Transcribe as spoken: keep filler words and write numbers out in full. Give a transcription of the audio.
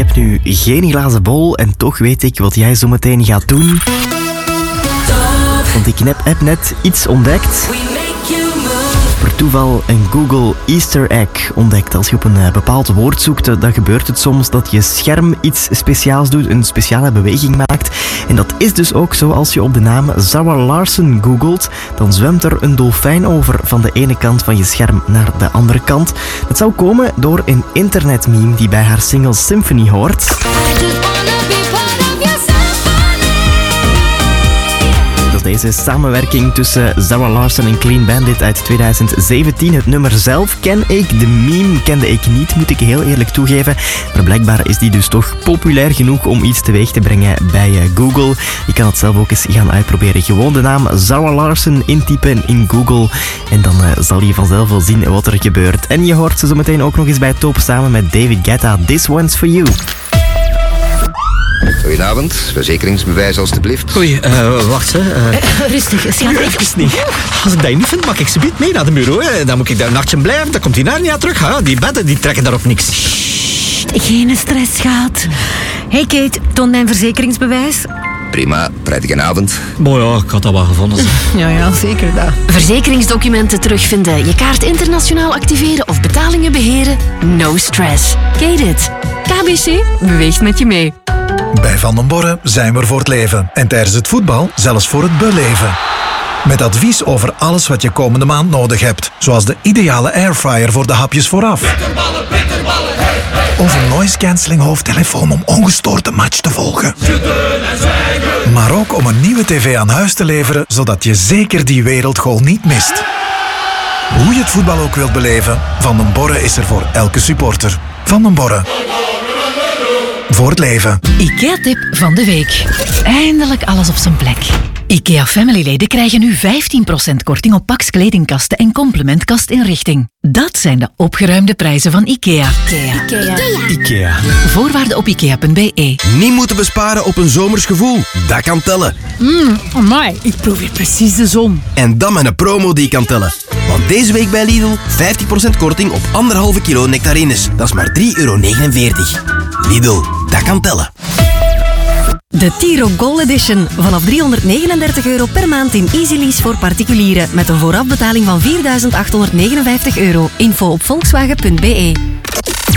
heb nu geen glazen bol en toch weet ik wat jij zo meteen gaat doen. Want ik heb net iets ontdekt. Per toeval een Google Easter egg ontdekt. Als je op een bepaald woord zoekt, dan gebeurt het soms dat je scherm iets speciaals doet, een speciale beweging maakt. En dat is dus ook zo als je op de naam Zara Larsson googelt. Dan zwemt er een dolfijn over van de ene kant van je scherm naar de andere kant. Dat zou komen door een internetmeme die bij haar single Symphony hoort. Deze samenwerking tussen Zara Larsson en Clean Bandit uit twintig zeventien. Het nummer zelf ken ik, de meme kende ik niet, moet ik heel eerlijk toegeven. Maar blijkbaar is die dus toch populair genoeg om iets teweeg te brengen bij Google. Je kan het zelf ook eens gaan uitproberen. Gewoon de naam Zara Larsson intypen in Google en dan uh, zal je vanzelf wel zien wat er gebeurt. En je hoort ze zo meteen ook nog eens bij Top samen met David Guetta. This one's for you. Goedenavond, verzekeringsbewijs alstublieft. Oei, uh, wacht hè. Uh... Uh, rustig, schat. Even niet. Als ik dat niet vind, mag ik ze niet mee naar de bureau. Hè. Dan moet ik daar een nachtje blijven, dan komt die naar niet terug. Hè. Die bedden die trekken daarop niks. Sst, geen stress, schat. Hey Kate, toon mijn verzekeringsbewijs. Prima, prettige avond. Mooi ja, ik had dat wel gevonden. Ja, ja, zeker dat. Verzekeringsdocumenten terugvinden, je kaart internationaal activeren of betalingen beheren? No stress. Kate it. K B C beweegt met je mee. Bij Van den Borre zijn we er voor het leven. En tijdens het voetbal zelfs voor het beleven. Met advies over alles wat je komende maand nodig hebt. Zoals de ideale airfryer voor de hapjes vooraf. Bitterballen, bitterballen, hey, hey. Of een noise cancelling hoofdtelefoon om ongestoord de match te volgen. Zitten en zwijgen. Maar ook om een nieuwe tv aan huis te leveren, zodat je zeker die wereldgoal niet mist. Hoe je het voetbal ook wilt beleven, Van den Borre is er voor elke supporter. Van den Borre. Voor het leven. IKEA-tip van de week. Eindelijk alles op zijn plek. IKEA Family-leden krijgen nu vijftien procent korting op Pax kledingkasten en complementkastinrichting. Dat zijn de opgeruimde prijzen van IKEA. IKEA. Ikea. IKEA. Voorwaarden op ikea punt b e. Niet moeten besparen op een zomers gevoel. Dat kan tellen. Mmm, amai, ik proef hier precies de zon. En dan met een promo die kan tellen. Want deze week bij Lidl vijftien procent korting op anderhalve kilo nectarines. Dat is maar drie euro negenenveertig. Lidl, dat kan tellen. De Tiro Gold Edition. Vanaf driehonderdnegenendertig euro per maand in Easy Lease voor particulieren. Met een voorafbetaling van vierduizend achthonderdnegenenvijftig euro. Info op volkswagen punt b e.